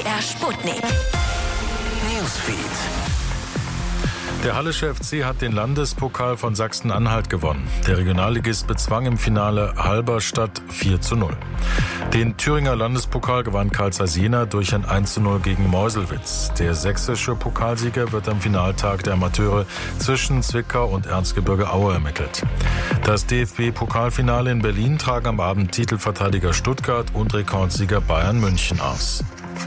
MDR Sputnik. Newsfeed. Der Hallische FC hat den Landespokal von Sachsen-Anhalt gewonnen. Der Regionalligist bezwang im Finale Halberstadt 4:0. Den Thüringer Landespokal gewann Carl Zeiss Jena durch ein 1:0 gegen Meuselwitz. Der sächsische Pokalsieger wird am Finaltag der Amateure zwischen Zwickau und Erzgebirge Aue ermittelt. Das DFB-Pokalfinale in Berlin tragen am Abend Titelverteidiger Stuttgart und Rekordsieger Bayern München aus.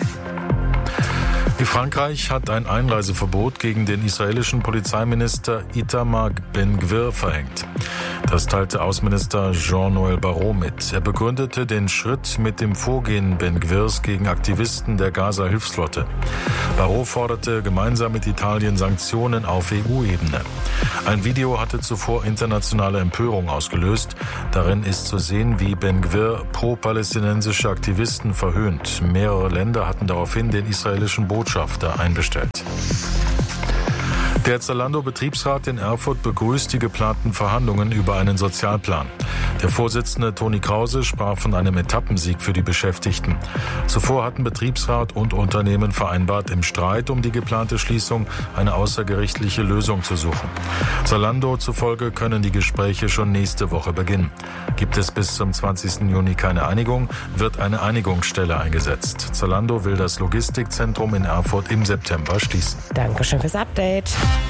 Frankreich hat ein Einreiseverbot gegen den israelischen Polizeiminister Itamar Ben-Gvir verhängt. Das teilte Außenminister Jean-Noël Barrot mit. Er begründete den Schritt mit dem Vorgehen Ben-Gvirs gegen Aktivisten der Gaza-Hilfsflotte. Barrot forderte gemeinsam mit Italien Sanktionen auf EU-Ebene. Ein Video hatte zuvor internationale Empörung ausgelöst. Darin ist zu sehen, wie Ben-Gvir pro-palästinensische Aktivisten verhöhnt. Mehrere Länder hatten daraufhin den israelischen Botschafter einbestellt. Der Zalando-Betriebsrat in Erfurt begrüßt die geplanten Verhandlungen über einen Sozialplan. Der Vorsitzende Toni Krause sprach von einem Etappensieg für die Beschäftigten. Zuvor hatten Betriebsrat und Unternehmen vereinbart, im Streit um die geplante Schließung eine außergerichtliche Lösung zu suchen. Zalando zufolge können die Gespräche schon nächste Woche beginnen. Gibt es bis zum 20. Juni keine Einigung, wird eine Einigungsstelle eingesetzt. Zalando will das Logistikzentrum in Erfurt im September schließen. Dankeschön fürs Update.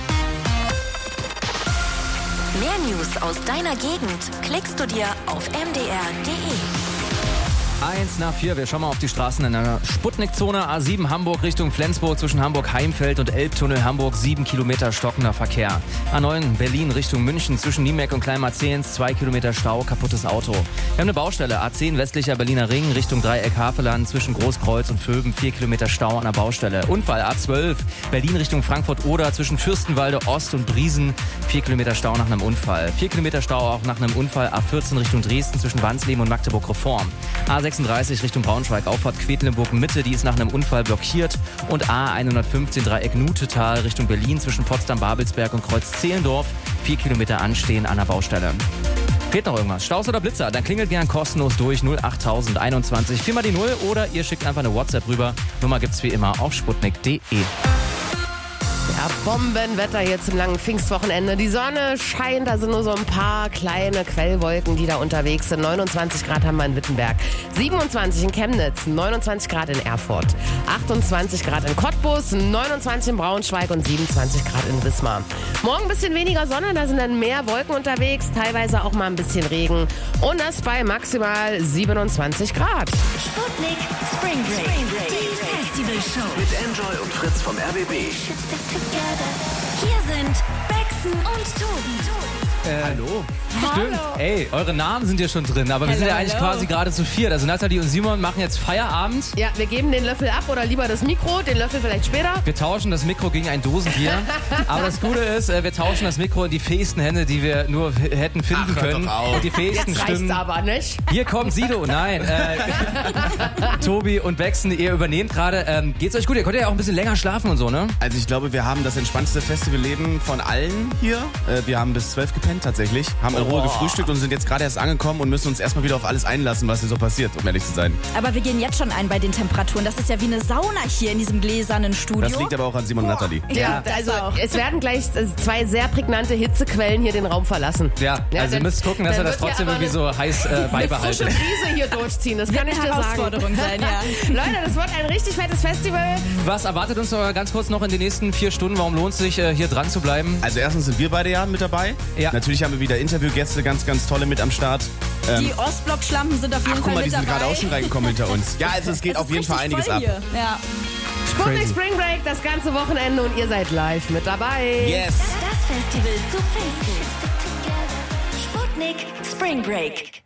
Mehr News aus deiner Gegend klickst du dir auf mdr.de. 1:04, wir schauen mal auf die Straßen in der Sputnik-Zone. A7 Hamburg Richtung Flensburg zwischen Hamburg-Heimfeld und Elbtunnel Hamburg 7 Kilometer stockender Verkehr. A9 Berlin Richtung München zwischen Niemeck und Kleinmarzehns 2 Kilometer Stau, kaputtes Auto. Wir haben eine Baustelle, A10 westlicher Berliner Ring Richtung Dreieck Haveland zwischen Großkreuz und Vöben 4 Kilometer Stau an der Baustelle. Unfall A12 Berlin Richtung Frankfurt-Oder zwischen Fürstenwalde Ost und Briesen 4 Kilometer Stau nach einem Unfall. 4 Kilometer Stau auch nach einem Unfall A14 Richtung Dresden zwischen Wansleben und Magdeburg-Reform. A36 Richtung Braunschweig, Auffahrt Quedlinburg-Mitte, die ist nach einem Unfall blockiert. Und A115 Dreieck Nutetal Richtung Berlin zwischen Potsdam-Babelsberg und Kreuz-Zehlendorf. 4 Kilometer anstehen an der Baustelle. Fehlt noch irgendwas? Staus oder Blitzer? Dann klingelt gern kostenlos durch 08021 4 mal die 0 oder ihr schickt einfach eine WhatsApp rüber. Nummer gibt's wie immer auf sputnik.de. Ja, Bombenwetter hier zum langen Pfingstwochenende. Die Sonne scheint, also nur so ein paar kleine Quellwolken, die da unterwegs sind. 29 Grad haben wir in Wittenberg, 27 in Chemnitz, 29 Grad in Erfurt, 28 Grad in Cottbus, 29 in Braunschweig und 27 Grad in Wismar. Morgen ein bisschen weniger Sonne, da sind dann mehr Wolken unterwegs, teilweise auch mal ein bisschen Regen und das bei maximal 27 Grad. Sputnik Spring Break. Die Festivalshow. Mit Enjoy und Fritz vom RBB. Hier sind Bexen und Tobi. Hallo. Stimmt. Ey, eure Namen sind ja schon drin, aber wir sind ja eigentlich quasi gerade zu viert. Also Nathalie und Simon machen jetzt Feierabend. Ja, wir geben den Löffel ab oder lieber das Mikro, den Löffel vielleicht später. Wir tauschen das Mikro gegen ein Dosenbier. Aber das Gute ist, wir tauschen das Mikro in die fähigsten Hände, die wir nur hätten finden können. Und die fähigsten Jetzt Stimmen. reicht's aber nicht. Hier kommt Sido. Nein. Tobi und Bexen, ihr übernehmt gerade. Geht's euch gut? Ihr könnt ja auch ein bisschen länger schlafen und so, ne? Also ich glaube, wir haben das entspannteste Festivalleben von allen hier. Wir haben bis 12 gepennt tatsächlich, haben in Ruhe gefrühstückt und sind jetzt gerade erst angekommen und müssen uns erstmal wieder auf alles einlassen, was hier so passiert, um ehrlich zu sein. Aber wir gehen jetzt schon ein bei den Temperaturen. Das ist ja wie eine Sauna hier in diesem gläsernen Studio. Das liegt aber auch an Simon und Nathalie. Ja, also es werden gleich zwei sehr prägnante Hitzequellen hier den Raum verlassen. Ja, also ihr müsst gucken, dass ihr das trotzdem irgendwie so heiß beibehaltet. Eine frische Brise hier durchziehen, das kann ich dir sagen. Herausforderung sein, ja. Leute, das wird ein richtig fettes Festival. Was erwartet uns aber ganz kurz noch in den nächsten 4 Stunden? Warum lohnt es sich, hier dran zu bleiben? Also erstens sind wir beide ja mit dabei. Ja. Natürlich haben wir wieder Interviewgäste, ganz, ganz tolle mit am Start. Die Ostblock-Schlampen sind auf jeden Guck Fall mal, die mit sind dabei. gerade auch schon reingekommen hinter uns. Ja, also es geht auf jeden Fall einiges ab. Hier. Ja. Sputnik Spring Break, das ganze Wochenende und ihr seid live mit dabei. Yes! Das Festival zu Pfingsten. Sputnik Spring Break.